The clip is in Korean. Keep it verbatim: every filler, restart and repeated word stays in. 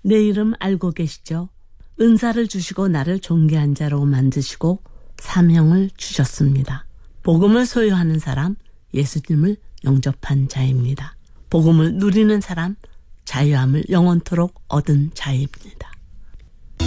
내 이름 알고 계시죠? 은사를 주시고 나를 존귀한 자로 만드시고 사명을 주셨습니다. 복음을 소유하는 사람, 예수님을 영접한 자입니다. 복음을 누리는 사람, 자유함을 영원토록 얻은 자입니다.